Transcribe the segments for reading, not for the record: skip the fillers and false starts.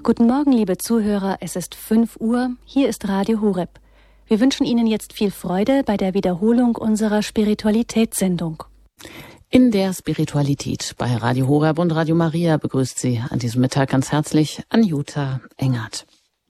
Guten Morgen, liebe Zuhörer, es ist 5 Uhr, hier ist Radio Horeb. Wir wünschen Ihnen jetzt viel Freude bei der Wiederholung unserer Spiritualitätssendung. In der Spiritualität bei Radio Horeb und Radio Maria begrüßt Sie an diesem Mittag ganz herzlich Anjuta Engert.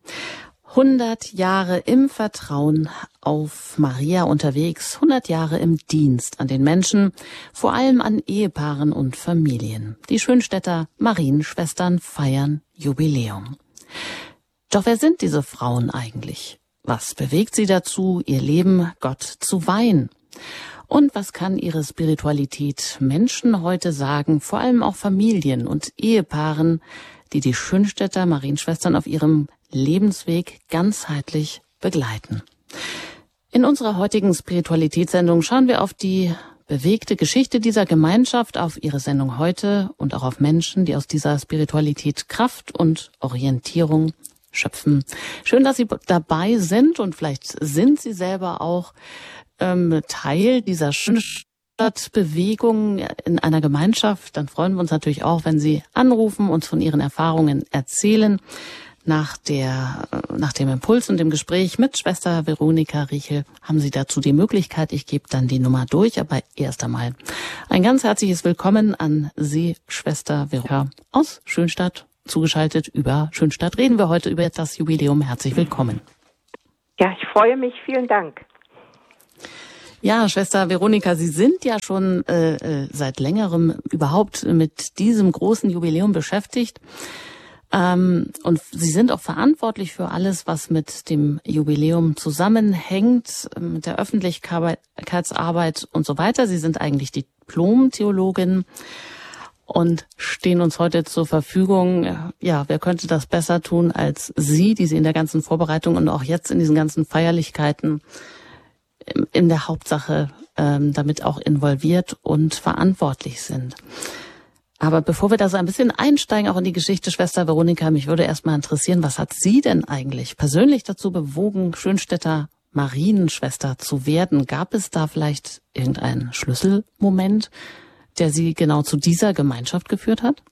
100 Jahre im Vertrauen auf Maria unterwegs, 100 Jahre im Dienst an den Menschen, vor allem an Ehepaaren und Familien. Die Schönstädter Marienschwestern feiern Jubiläum. Doch wer sind diese Frauen eigentlich? Was bewegt sie dazu, ihr Leben Gott zu weihen? Und was kann ihre Spiritualität Menschen heute sagen, vor allem auch Familien und Ehepaaren, die Schönstädter Marienschwestern auf ihrem Lebensweg ganzheitlich begleiten? In unserer heutigen Spiritualitätssendung schauen wir auf die bewegte Geschichte dieser Gemeinschaft, auf ihre Sendung heute und auch auf Menschen, die aus dieser Spiritualität Kraft und Orientierung schöpfen. Schön, dass Sie dabei sind und vielleicht sind Sie selber auch Teil dieser Schönstadtbewegung in einer Gemeinschaft. Dann freuen wir uns natürlich auch, wenn Sie anrufen, uns von Ihren Erfahrungen erzählen. Nach dem Impuls und dem Gespräch mit Schwester Veronika Riechel haben Sie dazu die Möglichkeit. Ich gebe dann die Nummer durch, aber erst einmal ein ganz herzliches Willkommen an Sie, Schwester Veronika aus Schönstadt. Zugeschaltet über Schönstadt reden wir heute über das Jubiläum. Herzlich willkommen. Ja, ich freue mich. Vielen Dank. Ja, Schwester Veronika, Sie sind ja schon seit längerem überhaupt mit diesem großen Jubiläum beschäftigt. Und Sie sind auch verantwortlich für alles, was mit dem Jubiläum zusammenhängt, mit der Öffentlichkeitsarbeit und so weiter. Sie sind eigentlich Diplom-Theologin und stehen uns heute zur Verfügung. Ja, wer könnte das besser tun als Sie, die Sie in der ganzen Vorbereitung und auch jetzt in diesen ganzen Feierlichkeiten in der Hauptsache damit auch involviert und verantwortlich sind. Aber bevor wir da so ein bisschen einsteigen, auch in die Geschichte, Schwester Veronika, mich würde erstmal interessieren, was hat Sie denn eigentlich persönlich dazu bewogen, Schönstädter Marienschwester zu werden? Gab es da vielleicht irgendeinen Schlüsselmoment, der Sie genau zu dieser Gemeinschaft geführt hat?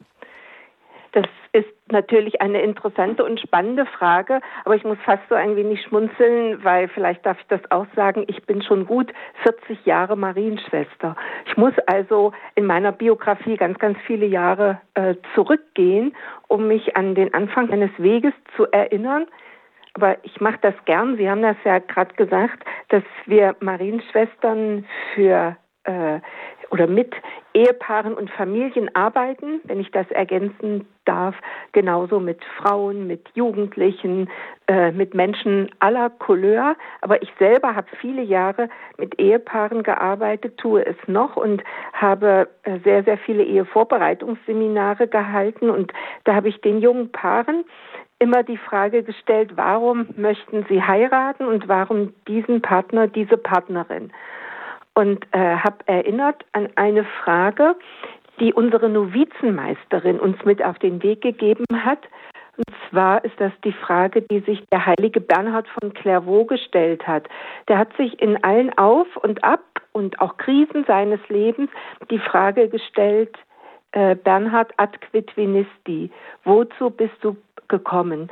Das ist natürlich eine interessante und spannende Frage, aber ich muss fast so ein wenig schmunzeln, weil vielleicht darf ich das auch sagen, ich bin schon gut 40 Jahre Marienschwester. Ich muss also in meiner Biografie ganz, ganz viele Jahre zurückgehen, um mich an den Anfang meines Weges zu erinnern. Aber ich mache das gern. Sie haben das ja gerade gesagt, dass wir Marienschwestern für oder mit Ehepaaren und Familien arbeiten, wenn ich das ergänzen darf, genauso mit Frauen, mit Jugendlichen, mit Menschen aller Couleur. Aber ich selber habe viele Jahre mit Ehepaaren gearbeitet, tue es noch und habe sehr, sehr viele Ehevorbereitungsseminare gehalten. Und da habe ich den jungen Paaren immer die Frage gestellt, warum möchten sie heiraten und warum diesen Partner, diese Partnerin? Und habe erinnert an eine Frage, die unsere Novizenmeisterin uns mit auf den Weg gegeben hat. Und zwar ist das die Frage, die sich der heilige Bernhard von Clairvaux gestellt hat. Der hat sich in allen Auf und Ab und auch Krisen seines Lebens die Frage gestellt, Bernhard, ad quid venisti? Wozu bist du gekommen?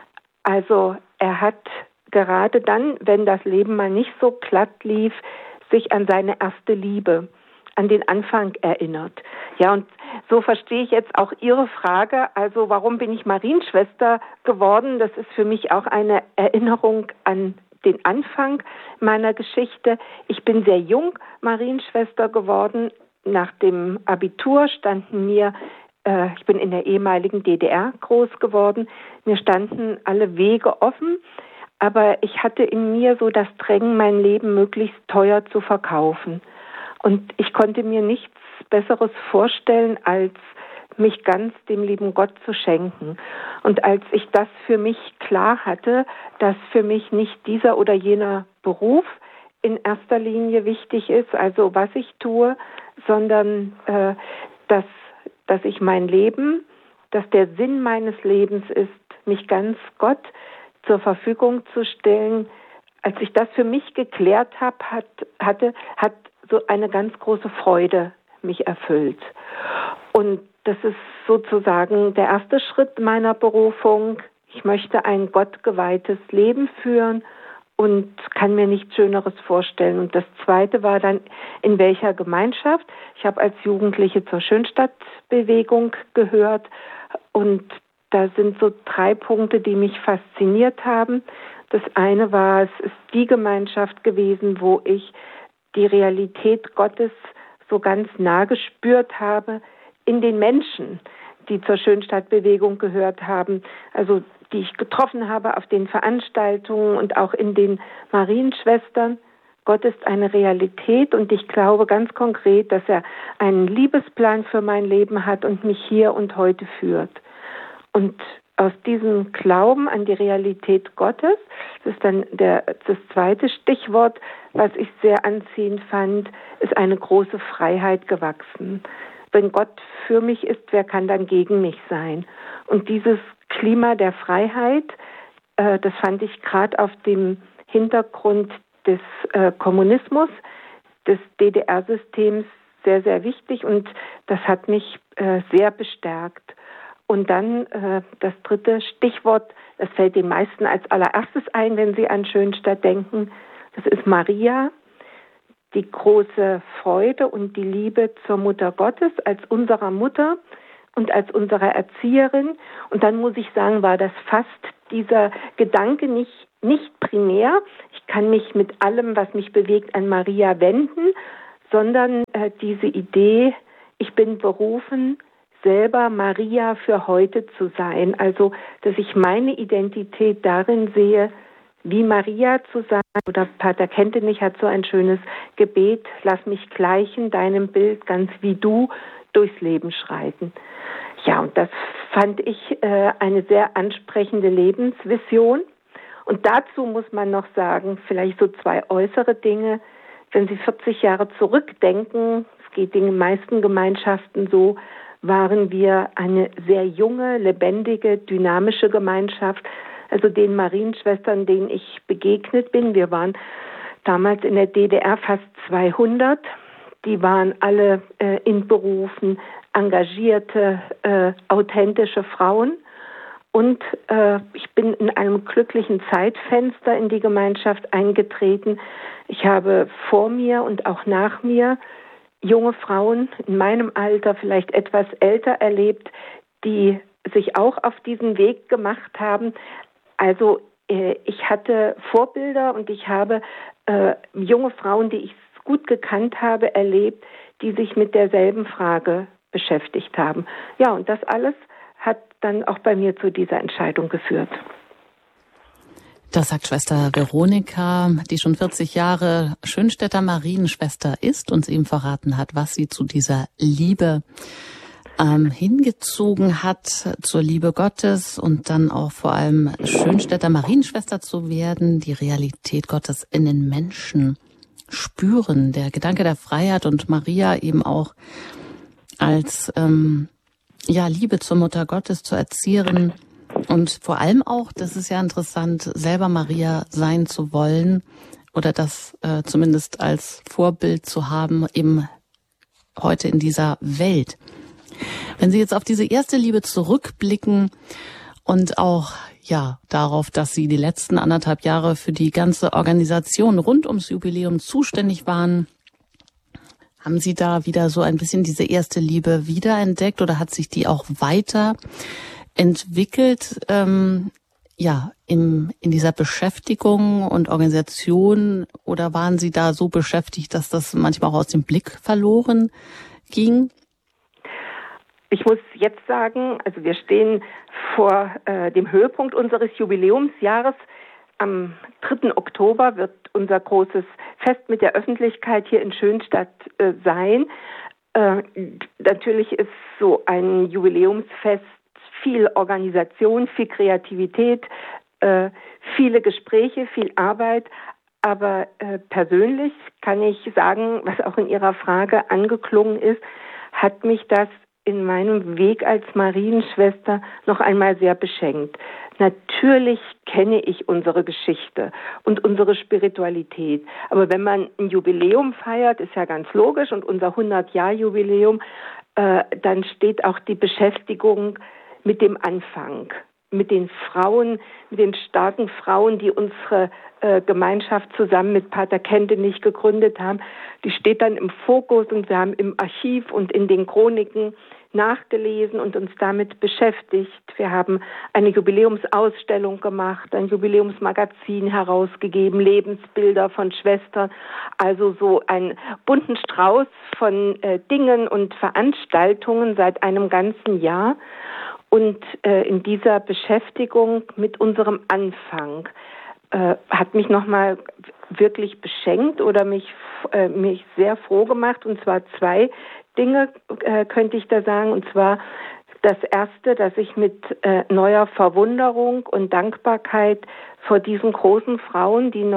Also er hat gerade dann, wenn das Leben mal nicht so glatt lief, sich an seine erste Liebe, an den Anfang erinnert. Ja, und so verstehe ich jetzt auch Ihre Frage. Also warum bin ich Marienschwester geworden? Das ist für mich auch eine Erinnerung an den Anfang meiner Geschichte. Ich bin sehr jung Marienschwester geworden. Nach dem Abitur standen mir, ich bin in der ehemaligen DDR groß geworden, mir standen alle Wege offen. Aber ich hatte in mir so das Drängen, mein Leben möglichst teuer zu verkaufen. Und ich konnte mir nichts Besseres vorstellen, als mich ganz dem lieben Gott zu schenken. Und als ich das für mich klar hatte, dass für mich nicht dieser oder jener Beruf in erster Linie wichtig ist, also was ich tue, sondern dass ich mein Leben, dass der Sinn meines Lebens ist, mich ganz Gott zur Verfügung zu stellen. Als ich das für mich geklärt habe, hat so eine ganz große Freude mich erfüllt. Und das ist sozusagen der erste Schritt meiner Berufung. Ich möchte ein gottgeweihtes Leben führen und kann mir nichts Schöneres vorstellen. Und das Zweite war dann, in welcher Gemeinschaft. Ich habe als Jugendliche zur Schönstadtbewegung gehört und da sind so 3 Punkte, die mich fasziniert haben. Das eine war, es ist die Gemeinschaft gewesen, wo ich die Realität Gottes so ganz nah gespürt habe in den Menschen, die zur Schönstadtbewegung gehört haben, also die ich getroffen habe auf den Veranstaltungen und auch in den Marienschwestern. Gott ist eine Realität und ich glaube ganz konkret, dass er einen Liebesplan für mein Leben hat und mich hier und heute führt. Und aus diesem Glauben an die Realität Gottes, das ist dann das zweite Stichwort, was ich sehr anziehend fand, ist eine große Freiheit gewachsen. Wenn Gott für mich ist, wer kann dann gegen mich sein? Und dieses Klima der Freiheit, das fand ich gerade auf dem Hintergrund des Kommunismus, des DDR-Systems sehr, sehr wichtig und das hat mich sehr bestärkt. Und dann das dritte Stichwort, das fällt den meisten als allererstes ein, wenn sie an Schönstadt denken, das ist Maria, die große Freude und die Liebe zur Mutter Gottes als unserer Mutter und als unserer Erzieherin. Und dann muss ich sagen, war das fast dieser Gedanke nicht primär, ich kann mich mit allem, was mich bewegt, an Maria wenden, sondern diese Idee, ich bin berufen, selber Maria für heute zu sein. Also, dass ich meine Identität darin sehe, wie Maria zu sein. Oder Pater Kentenich hat so ein schönes Gebet, lass mich gleich in deinem Bild, ganz wie du, durchs Leben schreiten. Ja, und das fand ich eine sehr ansprechende Lebensvision. Und dazu muss man noch sagen, vielleicht so 2 äußere Dinge. Wenn Sie 40 Jahre zurückdenken, es geht den meisten Gemeinschaften so, waren wir eine sehr junge, lebendige, dynamische Gemeinschaft. Also den Marienschwestern, denen ich begegnet bin, wir waren damals in der DDR fast 200. Die waren alle in Berufen engagierte, authentische Frauen. Und ich bin in einem glücklichen Zeitfenster in die Gemeinschaft eingetreten. Ich habe vor mir und auch nach mir junge Frauen in meinem Alter, vielleicht etwas älter erlebt, die sich auch auf diesen Weg gemacht haben. Also ich hatte Vorbilder und ich habe junge Frauen, die ich gut gekannt habe, erlebt, die sich mit derselben Frage beschäftigt haben. Ja, und das alles hat dann auch bei mir zu dieser Entscheidung geführt. Das sagt Schwester Veronika, die schon 40 Jahre Schönstädter Marienschwester ist und eben verraten hat, was sie zu dieser Liebe hingezogen hat, zur Liebe Gottes und dann auch vor allem Schönstädter Marienschwester zu werden, die Realität Gottes in den Menschen spüren, der Gedanke der Freiheit und Maria eben auch als Liebe zur Mutter Gottes, zur Erzieherin und vor allem auch, das ist ja interessant, selber Maria sein zu wollen oder das zumindest als Vorbild zu haben, eben heute in dieser Welt. Wenn Sie jetzt auf diese erste Liebe zurückblicken und auch darauf, dass Sie die letzten 1,5 Jahre für die ganze Organisation rund ums Jubiläum zuständig waren, haben Sie da wieder so ein bisschen diese erste Liebe wiederentdeckt oder hat sich die auch weiter entwickelt, in dieser Beschäftigung und Organisation, oder waren Sie da so beschäftigt, dass das manchmal auch aus dem Blick verloren ging? Ich muss jetzt sagen, also wir stehen vor dem Höhepunkt unseres Jubiläumsjahres. Am 3. Oktober wird unser großes Fest mit der Öffentlichkeit hier in Schönstadt sein. Natürlich ist so ein Jubiläumsfest viel Organisation, viel Kreativität, viele Gespräche, viel Arbeit. Aber persönlich kann ich sagen, was auch in Ihrer Frage angeklungen ist, hat mich das in meinem Weg als Marienschwester noch einmal sehr beschenkt. Natürlich kenne ich unsere Geschichte und unsere Spiritualität. Aber wenn man ein Jubiläum feiert, ist ja ganz logisch, und unser 100-Jahr-Jubiläum, dann steht auch die Beschäftigung mit dem Anfang, mit den Frauen, mit den starken Frauen, die unsere Gemeinschaft zusammen mit Pater Kentenich gegründet haben. Die steht dann im Fokus und wir haben im Archiv und in den Chroniken nachgelesen und uns damit beschäftigt. Wir haben eine Jubiläumsausstellung gemacht, ein Jubiläumsmagazin herausgegeben, Lebensbilder von Schwestern, also so einen bunten Strauß von Dingen und Veranstaltungen seit einem ganzen Jahr. Und in dieser Beschäftigung mit unserem Anfang hat mich nochmal wirklich beschenkt oder mich sehr froh gemacht. Und zwar 2 Dinge könnte ich da sagen. Und zwar das erste, dass ich mit neuer Verwunderung und Dankbarkeit vor diesen großen Frauen, die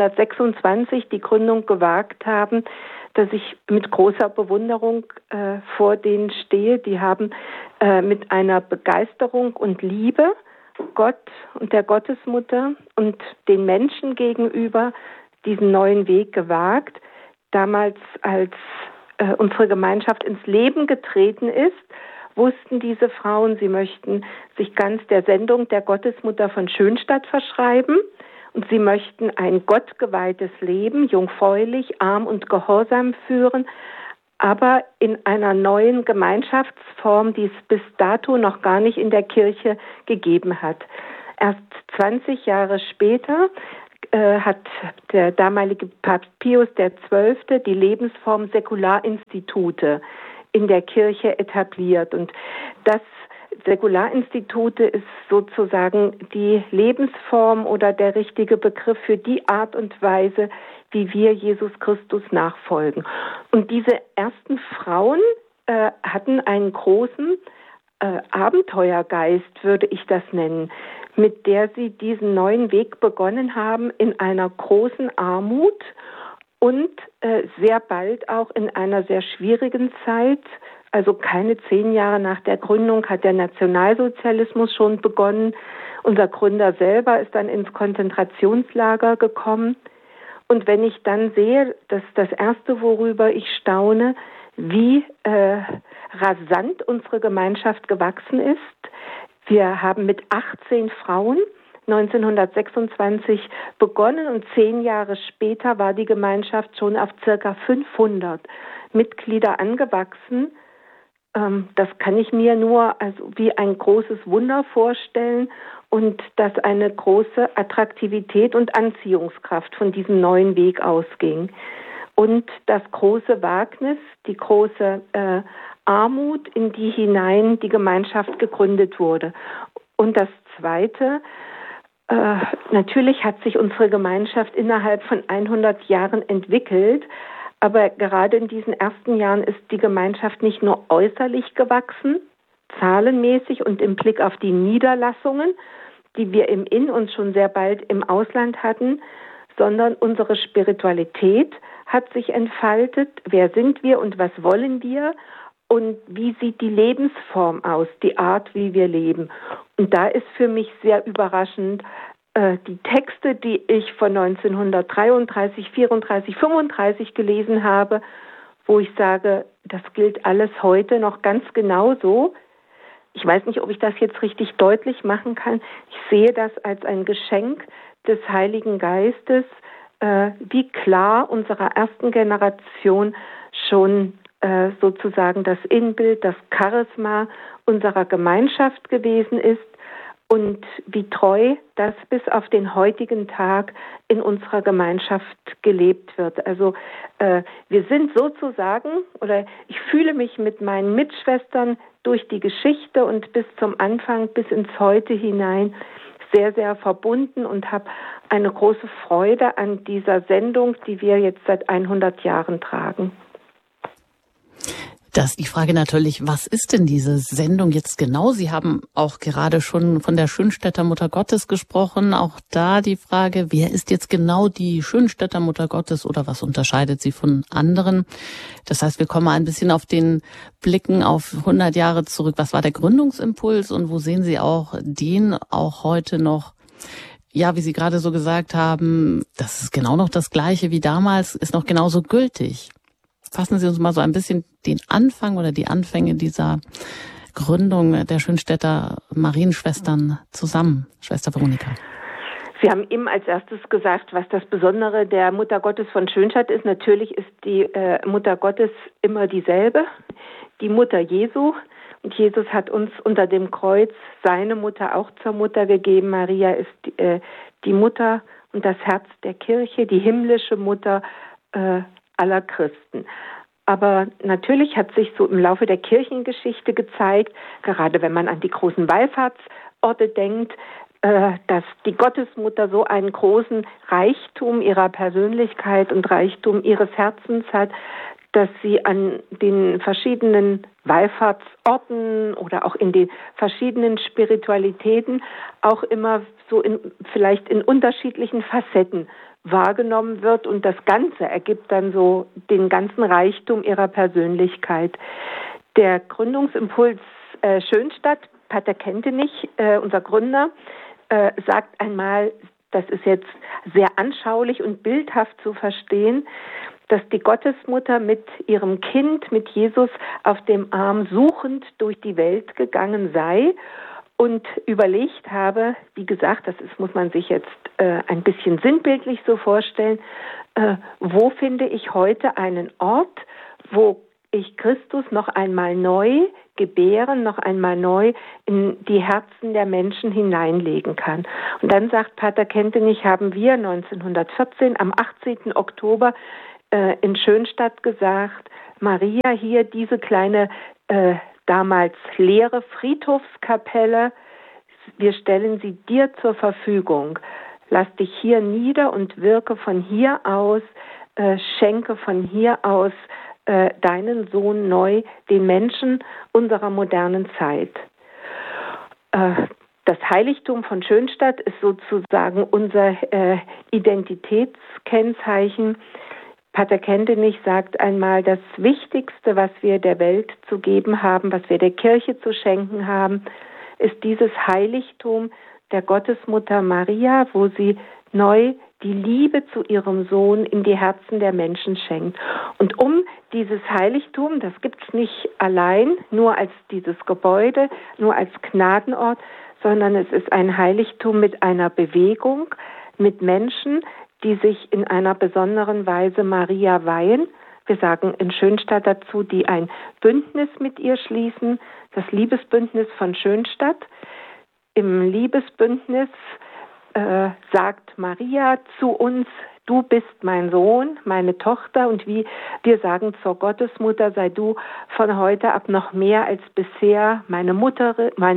1926 die Gründung gewagt haben, dass ich mit großer Bewunderung vor denen stehe. Die haben mit einer Begeisterung und Liebe Gott und der Gottesmutter und den Menschen gegenüber diesen neuen Weg gewagt. Damals, als unsere Gemeinschaft ins Leben getreten ist, wussten diese Frauen, sie möchten sich ganz der Sendung der Gottesmutter von Schönstatt verschreiben und sie möchten ein gottgeweihtes Leben, jungfräulich, arm und gehorsam führen, aber in einer neuen Gemeinschaftsform, die es bis dato noch gar nicht in der Kirche gegeben hat. Erst 20 Jahre später hat der damalige Papst Pius XII. Die Lebensform Säkularinstitute in der Kirche etabliert. Und das Säkularinstitute ist sozusagen die Lebensform oder der richtige Begriff für die Art und Weise, wie wir Jesus Christus nachfolgen. Und diese ersten Frauen hatten einen großen Abenteuergeist, würde ich das nennen, mit der sie diesen neuen Weg begonnen haben in einer großen Armut und sehr bald auch in einer sehr schwierigen Zeit. Also keine 10 Jahre nach der Gründung hat der Nationalsozialismus schon begonnen. Unser Gründer selber ist dann ins Konzentrationslager gekommen. Und wenn ich dann sehe, dass das Erste, worüber ich staune, wie rasant unsere Gemeinschaft gewachsen ist. Wir haben mit 18 Frauen 1926 begonnen und 10 Jahre später war die Gemeinschaft schon auf circa 500 Mitglieder angewachsen. Das kann ich mir nur wie ein großes Wunder vorstellen und dass eine große Attraktivität und Anziehungskraft von diesem neuen Weg ausging. Und das große Wagnis, die große Armut, in die hinein die Gemeinschaft gegründet wurde. Und das Zweite, natürlich hat sich unsere Gemeinschaft innerhalb von 100 Jahren entwickelt, aber gerade in diesen ersten Jahren ist die Gemeinschaft nicht nur äußerlich gewachsen, zahlenmäßig und im Blick auf die Niederlassungen, die wir im In- und schon sehr bald im Ausland hatten, sondern unsere Spiritualität hat sich entfaltet. Wer sind wir und was wollen wir? Und wie sieht die Lebensform aus, die Art, wie wir leben? Und da ist für mich sehr überraschend, die Texte, die ich von 1933, 34, 35 gelesen habe, wo ich sage, das gilt alles heute noch ganz genauso. Ich weiß nicht, ob ich das jetzt richtig deutlich machen kann. Ich sehe das als ein Geschenk des Heiligen Geistes, wie klar unserer ersten Generation schon sozusagen das Inbild, das Charisma unserer Gemeinschaft gewesen ist und wie treu das bis auf den heutigen Tag in unserer Gemeinschaft gelebt wird. Also wir sind sozusagen, oder ich fühle mich mit meinen Mitschwestern durch die Geschichte und bis zum Anfang, bis ins Heute hinein sehr, sehr verbunden und habe eine große Freude an dieser Sendung, die wir jetzt seit 100 Jahren tragen. Das ist die Frage natürlich, was ist denn diese Sendung jetzt genau? Sie haben auch gerade schon von der Schönstädter Mutter Gottes gesprochen. Auch da die Frage, wer ist jetzt genau die Schönstädter Mutter Gottes oder was unterscheidet sie von anderen? Das heißt, wir kommen ein bisschen auf den Blicken auf 100 Jahre zurück. Was war der Gründungsimpuls und wo sehen Sie auch den auch heute noch? Ja, wie Sie gerade so gesagt haben, das ist genau noch das Gleiche wie damals, ist noch genauso gültig. fassen Sie uns mal so ein bisschen den Anfang oder die Anfänge dieser Gründung der Schönstädter Marienschwestern zusammen, Schwester Veronika. Sie haben eben als erstes gesagt, was das Besondere der Mutter Gottes von Schönstadt ist. Natürlich ist die Mutter Gottes immer dieselbe, die Mutter Jesu. Und Jesus hat uns unter dem Kreuz seine Mutter auch zur Mutter gegeben. Maria ist die Mutter und das Herz der Kirche, die himmlische Mutter aller Christen. Aber natürlich hat sich so im Laufe der Kirchengeschichte gezeigt, gerade wenn man an die großen Wallfahrtsorte denkt, dass die Gottesmutter so einen großen Reichtum ihrer Persönlichkeit und Reichtum ihres Herzens hat, dass sie an den verschiedenen Wallfahrtsorten oder auch in den verschiedenen Spiritualitäten auch immer so vielleicht in unterschiedlichen Facetten wahrgenommen wird, und das Ganze ergibt dann so den ganzen Reichtum ihrer Persönlichkeit. Der Gründungsimpuls Schönstadt, Pater Kentenich, unser Gründer, sagt einmal, das ist jetzt sehr anschaulich und bildhaft zu verstehen, dass die Gottesmutter mit ihrem Kind, mit Jesus auf dem Arm suchend durch die Welt gegangen sei und überlegt habe, wie gesagt, muss man sich jetzt ein bisschen sinnbildlich so vorstellen, wo finde ich heute einen Ort, wo ich Christus noch einmal neu gebären, noch einmal neu in die Herzen der Menschen hineinlegen kann. Und dann sagt Pater Kentenich, haben wir 1914 am 18. Oktober in Schönstadt gesagt, Maria, hier diese kleine damals leere Friedhofskapelle, wir stellen sie dir zur Verfügung. Lass dich hier nieder und wirke von hier aus, schenke von hier aus deinen Sohn neu den Menschen unserer modernen Zeit. Das Heiligtum von Schönstadt ist sozusagen unser Identitätskennzeichen. Pater Kentenich sagt einmal, das Wichtigste, was wir der Welt zu geben haben, was wir der Kirche zu schenken haben, ist dieses Heiligtum der Gottesmutter Maria, wo sie neu die Liebe zu ihrem Sohn in die Herzen der Menschen schenkt. Und um dieses Heiligtum, das gibt es nicht allein, nur als dieses Gebäude, nur als Gnadenort, sondern es ist ein Heiligtum mit einer Bewegung, mit Menschen, die sich in einer besonderen Weise Maria weihen. Wir sagen in Schönstadt dazu, die ein Bündnis mit ihr schließen, das Liebesbündnis von Schönstadt. Im Liebesbündnis sagt Maria zu uns, du bist mein Sohn, meine Tochter, und wie wir sagen zur Gottesmutter, sei du von heute ab noch mehr als bisher meine Mutter,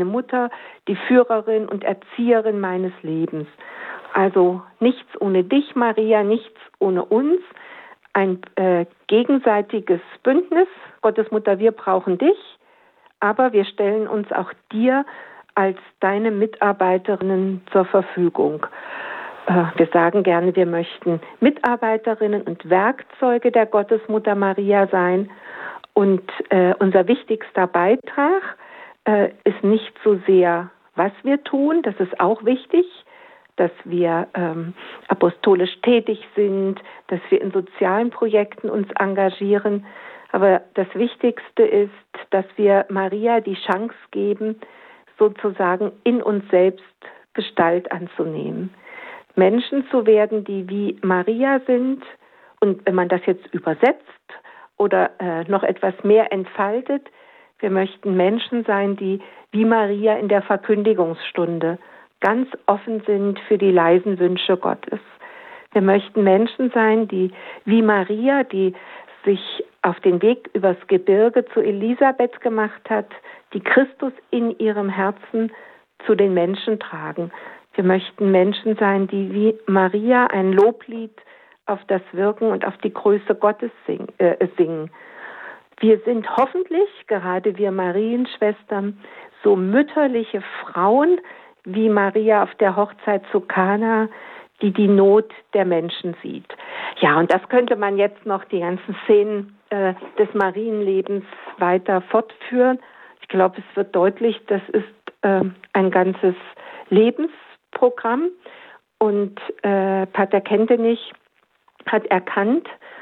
die Führerin und Erzieherin meines Lebens. Also nichts ohne dich, Maria, nichts ohne uns, ein gegenseitiges Bündnis. Gottesmutter, wir brauchen dich, aber wir stellen uns auch dir als deine Mitarbeiterinnen zur Verfügung. Wir sagen gerne, wir möchten Mitarbeiterinnen und Werkzeuge der Gottesmutter Maria sein. Und unser wichtigster Beitrag ist nicht so sehr, was wir tun, das ist auch wichtig, dass wir apostolisch tätig sind, dass wir in sozialen Projekten uns engagieren. Aber das Wichtigste ist, dass wir Maria die Chance geben, sozusagen in uns selbst Gestalt anzunehmen. Menschen zu werden, die wie Maria sind, und wenn man das jetzt übersetzt oder noch etwas mehr entfaltet, wir möchten Menschen sein, die wie Maria in der Verkündigungsstunde ganz offen sind für die leisen Wünsche Gottes. Wir möchten Menschen sein, die wie Maria, die sich auf den Weg übers Gebirge zu Elisabeth gemacht hat, die Christus in ihrem Herzen zu den Menschen tragen. Wir möchten Menschen sein, die wie Maria ein Loblied auf das Wirken und auf die Größe Gottes singen. Wir sind hoffentlich, gerade wir Marienschwestern, so mütterliche Frauen wie Maria auf der Hochzeit zu Kana, die die Not der Menschen sieht. Ja, und das könnte man jetzt noch die ganzen Szenen des Marienlebens weiter fortführen. Ich glaube, es wird deutlich, das ist ein ganzes Lebensprogramm. Und Pater Kentenich hat erkannt,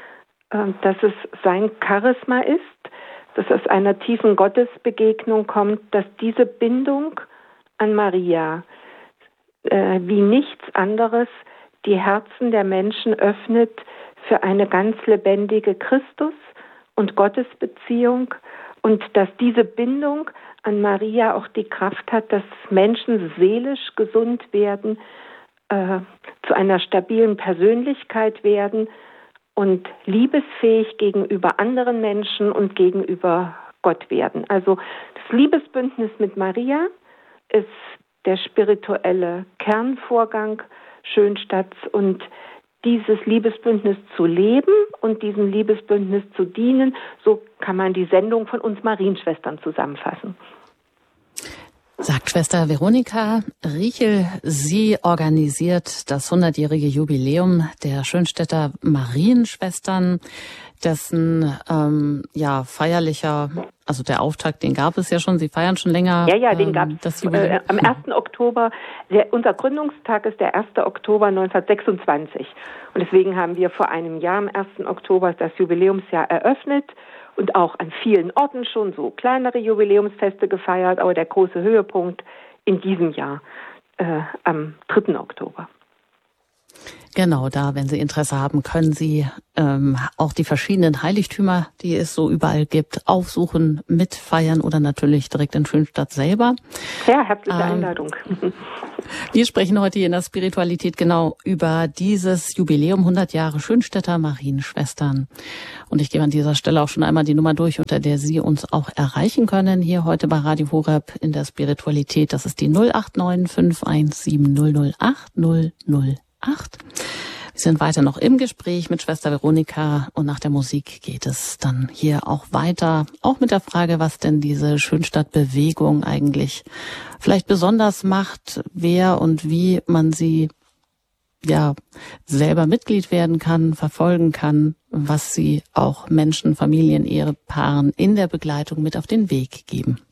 dass es sein Charisma ist, dass es einer tiefen Gottesbegegnung kommt, dass diese Bindung an Maria wie nichts anderes die Herzen der Menschen öffnet für eine ganz lebendige Christus- und Gottesbeziehung und dass diese Bindung an Maria auch die Kraft hat, dass Menschen seelisch gesund werden, zu einer stabilen Persönlichkeit werden und liebesfähig gegenüber anderen Menschen und gegenüber Gott werden. Also das Liebesbündnis mit Maria ist der spirituelle Kernvorgang Schönstadts und dieses Liebesbündnis zu leben und diesem Liebesbündnis zu dienen, so kann man die Sendung von uns Marienschwestern zusammenfassen. Sagt Schwester Veronika Riechel. Sie organisiert das 100-jährige Jubiläum der Schönstädter Marienschwestern, dessen feierlicher, also der Auftakt, den gab es ja schon, Sie feiern schon länger. Ja, den gab es am 1. Oktober. Unser Gründungstag ist der 1. Oktober 1926 und deswegen haben wir vor einem Jahr am 1. Oktober das Jubiläumsjahr eröffnet und auch an vielen Orten schon so kleinere Jubiläumsfeste gefeiert, aber der große Höhepunkt in diesem Jahr am 3. Oktober. Genau, da, wenn Sie Interesse haben, können Sie auch die verschiedenen Heiligtümer, die es so überall gibt, aufsuchen, mitfeiern oder natürlich direkt in Schönstadt selber. Ja, herzliche Einladung. Wir sprechen heute hier in der Spiritualität genau über dieses Jubiläum 100 Jahre Schönstädter Marienschwestern. Und ich gebe an dieser Stelle auch schon einmal die Nummer durch, unter der Sie uns auch erreichen können, hier heute bei Radio Horeb in der Spiritualität. Das ist die 089 517 008 008. Wir sind weiter noch im Gespräch mit Schwester Veronika und nach der Musik geht es dann hier auch weiter, auch mit der Frage, was denn diese Schönstadtbewegung eigentlich vielleicht besonders macht, wer und wie man sie selber Mitglied werden kann, verfolgen kann, was sie auch Menschen, Familien, Ehepaaren in der Begleitung mit auf den Weg geben.